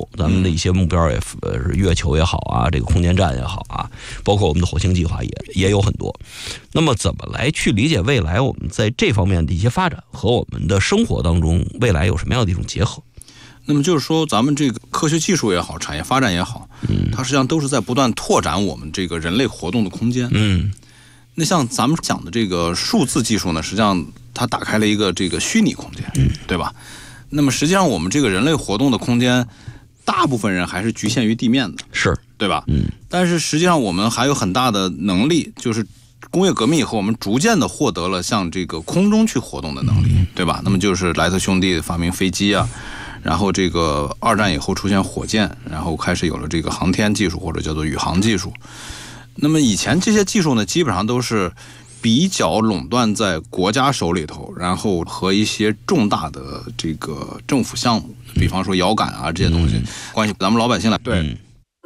咱们的一些目标也月球也好啊，这个空间站也好啊，包括我们的火星计划也有很多。那么怎么来去理解未来我们在这方面的一些发展和我们的生活当中未来有什么样的一种结合？ 那么就是说，咱们这个科学技术也好，产业发展也好，它实际上都是在不断拓展我们这个人类活动的空间。那像咱们讲的这个数字技术呢，实际上它打开了一个这个虚拟空间，对吧？那么实际上我们这个人类活动的空间，大部分人还是局限于地面的， 是对吧？但是实际上我们还有很大的能力，就是工业革命以后，我们逐渐的获得了向这个空中去活动的能力，对吧？那么就是莱特兄弟发明飞机啊。然后这个二战以后出现火箭，然后开始有了这个航天技术或者叫做宇航技术。那么以前这些技术呢，基本上都是比较垄断在国家手里头，然后和一些重大的这个政府项目，比方说遥感啊这些东西，关系咱们老百姓来。对。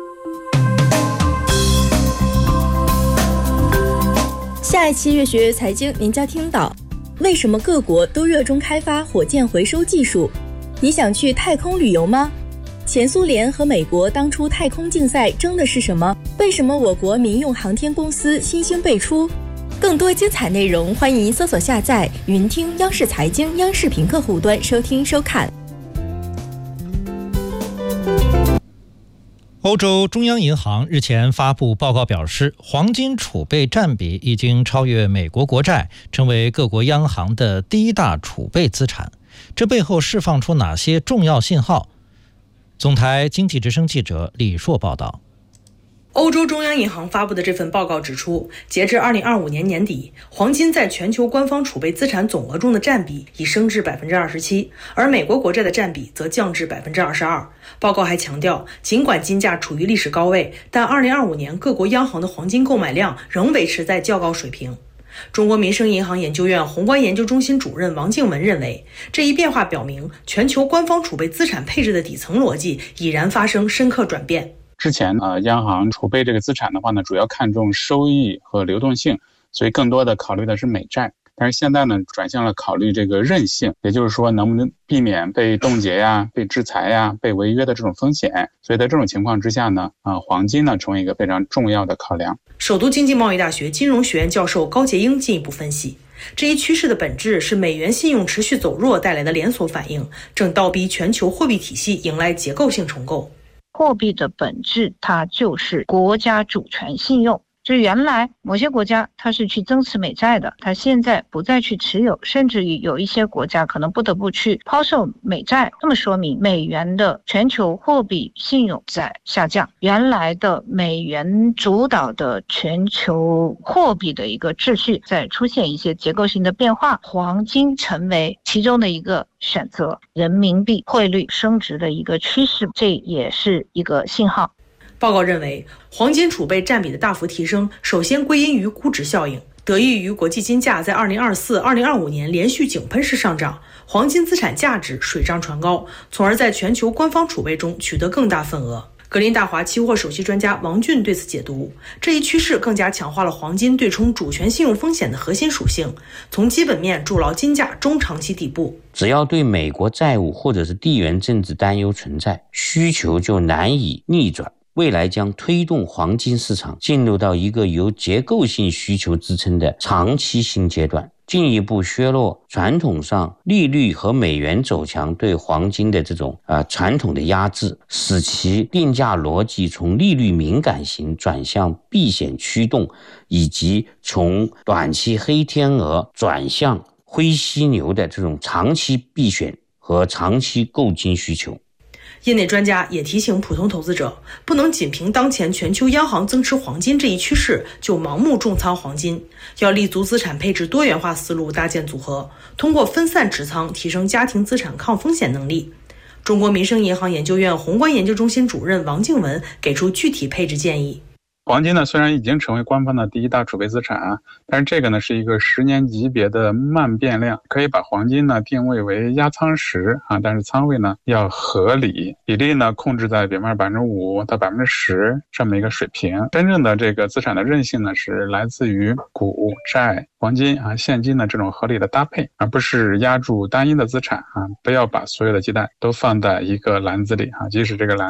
下一期越学越财经，您将听到为什么各国都热衷开发火箭回收技术。你想去太空旅游吗？前苏联和美国当初太空竞赛争的是什么？为什么我国民用航天公司新星辈出？更多精彩内容，欢迎搜索下载云听央视财经央视频客户端收听收看。 欧洲中央银行日前发布报告表示，黄金储备占比已经超越美国国债，成为各国央行的第一大储备资产。这背后释放出哪些重要信号？总台经济之声记者李硕报道。 欧洲中央银行发布的这份报告指出，截至2025年年底，黄金在全球官方储备资产总额中的占比已升至 27%， 而美国国债的占比则降至 22%。 报告还强调，尽管金价处于历史高位，但2025年各国央行的黄金购买量仍维持在较高水平。中国民生银行研究院宏观研究中心主任王静文认为，这一变化表明全球官方储备资产配置的底层逻辑已然发生深刻转变。 之前央行储备这个资产的话呢，主要看重收益和流动性，所以更多的考虑的是美债。但是现在呢，转向了考虑这个韧性，也就是说能不能避免被冻结呀、被制裁呀、被违约的这种风险。所以在这种情况之下呢，黄金呢成为一个非常重要的考量。 首都经济贸易大学金融学院教授高杰英进一步分析，这一趋势的本质是美元信用持续走弱带来的连锁反应，正倒逼全球货币体系迎来结构性重构。 货币的本质它就是国家主权信用，就原来某些国家它是去增持美债的，它现在不再去持有，甚至于有一些国家可能不得不去抛售美债，那么说明美元的全球货币信用在下降，原来的美元主导的全球货币的一个秩序在出现一些结构性的变化，黄金成为其中的一个选择，人民币汇率升值的一个趋势，这也是一个信号。 报告认为，黄金储备占比的大幅提升，首先归因于估值效应，得益于国际金价在2024、2025年连续井喷式上涨，黄金资产价值水涨船高，从而在全球官方储备中取得更大份额。格林大华期货首席专家王俊对此解读，这一趋势更加强化了黄金对冲主权信用风险的核心属性，从基本面筑牢金价中长期底部。 只要对美国债务或者是地缘政治担忧存在，需求就难以逆转。未来将推动黄金市场进入到一个由结构性需求支撑的长期新阶段，进一步削弱传统上利率和美元走强对黄金的这种传统的压制，使其定价逻辑从利率敏感型转向避险驱动，以及从短期黑天鹅转向灰犀牛的这种长期避险和长期购金需求。 业内专家也提醒普通投资者，不能仅凭当前全球央行增持黄金这一趋势就盲目重仓黄金，要立足资产配置多元化思路搭建组合，通过分散持仓提升家庭资产抗风险能力。中国民生银行研究院宏观研究中心主任王静文给出具体配置建议。 黄金呢，虽然已经成为官方的第一大储备资产啊，但是这个呢是一个10年级别的慢变量，可以把黄金呢定位为压仓时啊，但是仓位呢要合理，比例呢控制在比方5%到10%这么一个水平。真正的这个资产的韧性呢是来自于股债黄金啊现金的这种合理的搭配，而不是压住单一的资产啊，不要把所有的鸡蛋都放在一个篮子里啊，即使这个篮